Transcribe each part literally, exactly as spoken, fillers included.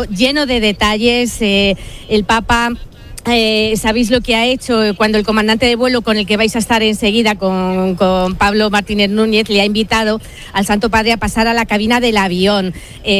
vuelo lleno de detalles. Eh, el Papa... Eh, sabéis lo que ha hecho cuando el comandante de vuelo con el que vais a estar enseguida con, con Pablo Martínez Núñez le ha invitado al Santo Padre a pasar a la cabina del avión,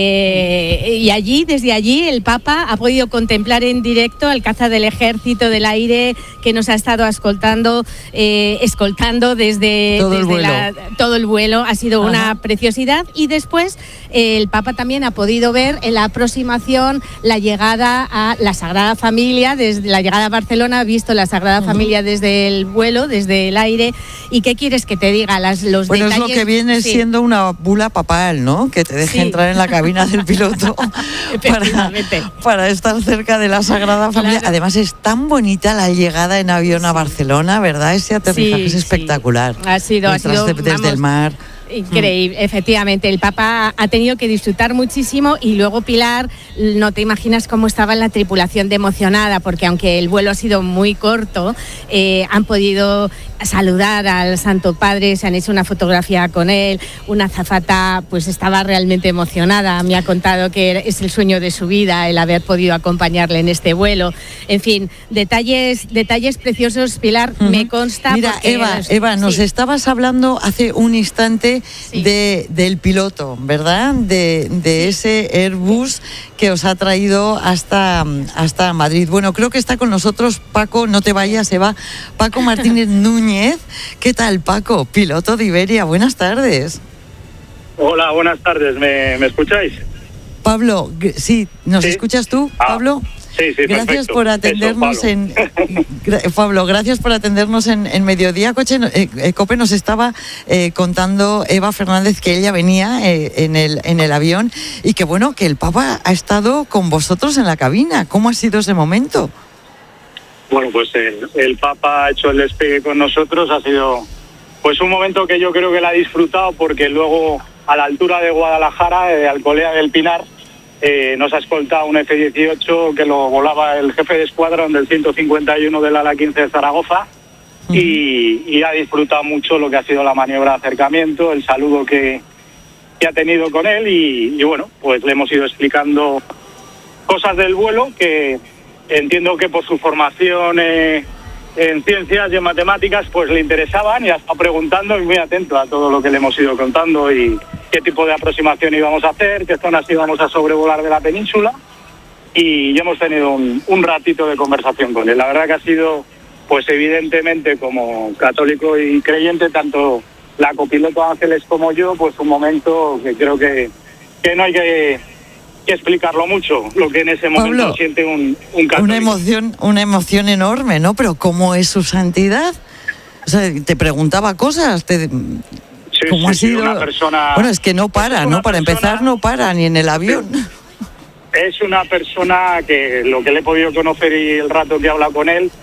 eh, y allí, desde allí, el Papa ha podido contemplar en directo al caza del Ejército del Aire que nos ha estado escoltando eh, escoltando desde, todo, desde el vuelo. La, todo el vuelo. Ha sido Ajá. una preciosidad. Y después eh, el Papa también ha podido ver en la aproximación la llegada a la Sagrada Familia. Desde la llegada a Barcelona ha visto la Sagrada uh-huh. Familia desde el vuelo, desde el aire. ¿Y qué quieres que te diga? Las, los bueno, detalles... es lo que viene sí. siendo una bula papal, ¿no? Que te deje sí. entrar en la cabina del piloto para, para estar cerca de la Sagrada Familia. Claro. Además es tan bonita la llegada en avión sí. a Barcelona, ¿verdad? Ese aterrizaje sí, es espectacular. Sí. Ha sido, ha sido de, desde vamos, el mar. Increíble, mm. efectivamente. El Papa ha tenido que disfrutar muchísimo. Y luego, Pilar, no te imaginas cómo estaba la tripulación de emocionada, porque aunque el vuelo ha sido muy corto, eh, han podido saludar al Santo Padre, se han hecho una fotografía con él. Una azafata pues estaba realmente emocionada, me ha contado que es el sueño de su vida el haber podido acompañarle en este vuelo. En fin, detalles detalles preciosos, Pilar. Uh-huh. Me consta. Mira, Eva, los... Eva, nos sí. estabas hablando hace un instante sí. de, del piloto, ¿verdad? De, de sí. ese Airbus que os ha traído hasta, hasta Madrid. Bueno, creo que está con nosotros Paco, no te vayas, Eva, Paco Martínez Núñez. ¿Qué tal, Paco? Piloto de Iberia, buenas tardes. Hola, buenas tardes, ¿me, me escucháis? Pablo, sí, ¿nos ¿Sí? escuchas tú, ah, Pablo? Sí, sí, gracias perfecto. por atendernos. Eso, en gra- Pablo, gracias por atendernos en, en Mediodía Coche. Eh, Cope nos estaba eh, contando Eva Fernández que ella venía eh, en el en el avión y que bueno, que el Papa ha estado con vosotros en la cabina. ¿Cómo ha sido ese momento? Bueno, pues el, el Papa ha hecho el despegue con nosotros, ha sido pues un momento que yo creo que la ha disfrutado, porque luego a la altura de Guadalajara, de Alcolea del Pinar, eh, nos ha escoltado un F dieciocho que lo volaba el jefe de escuadrón del ciento cincuenta y uno del ala quince de Zaragoza, uh-huh. y, y ha disfrutado mucho lo que ha sido la maniobra de acercamiento, el saludo que, que ha tenido con él, y, y bueno, pues le hemos ido explicando cosas del vuelo que entiendo que por su formación eh, en ciencias y en matemáticas pues le interesaban, y ha estado preguntando y muy atento a todo lo que le hemos ido contando y qué tipo de aproximación íbamos a hacer, qué zonas íbamos a sobrevolar de la península, y ya hemos tenido un, un ratito de conversación con él. La verdad que ha sido, pues evidentemente como católico y creyente, tanto la copiloto Ángeles como yo, pues un momento que creo que, que no hay que... que explicarlo mucho, lo que en ese momento Pablo, siente un, un católico. Una emoción, una emoción enorme, ¿no? Pero ¿cómo es su santidad? O sea, te preguntaba cosas, te, sí, ¿cómo sí, ha sido? Sí, una persona, bueno, es que no para, ¿no? Para persona, empezar no para, ni en el avión. Es una persona que lo que le he podido conocer y el rato que he hablado con él,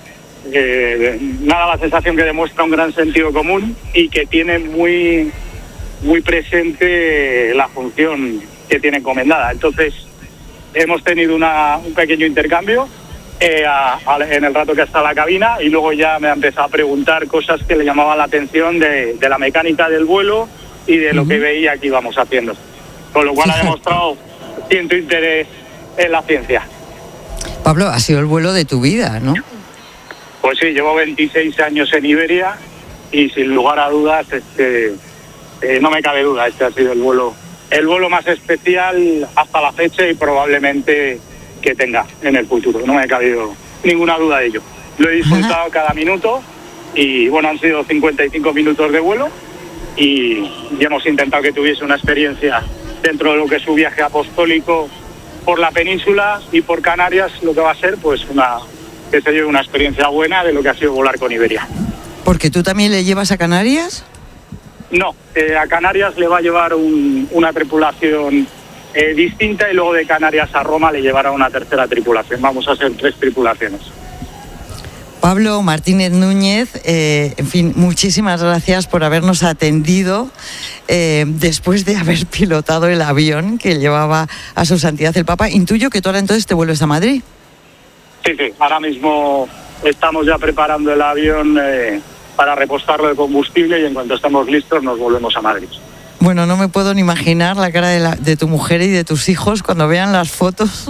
eh, nada, la sensación que demuestra un gran sentido común y que tiene muy, muy presente la función que tiene encomendada. Entonces hemos tenido una, un pequeño intercambio eh, a, a, en el rato que está en la cabina, y luego ya me ha empezado a preguntar cosas que le llamaban la atención de, de la mecánica del vuelo y de lo uh-huh. que veía que íbamos haciendo, con lo cual ha demostrado cierto interés en la ciencia. Pablo, ha sido el vuelo de tu vida, ¿no? Pues sí, llevo veintiséis años en Iberia y sin lugar a dudas este, eh, no me cabe duda, este ha sido el vuelo el vuelo más especial hasta la fecha y probablemente que tenga en el futuro. No me ha cabido ninguna duda de ello. Lo he disfrutado Ajá. cada minuto y bueno, han sido cincuenta y cinco minutos de vuelo y, y hemos intentado que tuviese una experiencia dentro de lo que es su viaje apostólico por la península y por Canarias, lo que va a ser pues una, que se lleve una experiencia buena de lo que ha sido volar con Iberia. ¿Porque tú también le llevas a Canarias? No, eh, a Canarias le va a llevar un, una tripulación eh, distinta, y luego de Canarias a Roma le llevará una tercera tripulación. Vamos a ser tres tripulaciones. Pablo Martínez Núñez, eh, en fin, muchísimas gracias por habernos atendido eh, después de haber pilotado el avión que llevaba a su santidad el Papa. Intuyo que tú ahora entonces te vuelves a Madrid. Sí, sí, ahora mismo estamos ya preparando el avión eh, para repostarlo de combustible, y en cuanto estemos listos nos volvemos a Madrid. Bueno, no me puedo ni imaginar la cara de, la, de tu mujer y de tus hijos cuando vean las fotos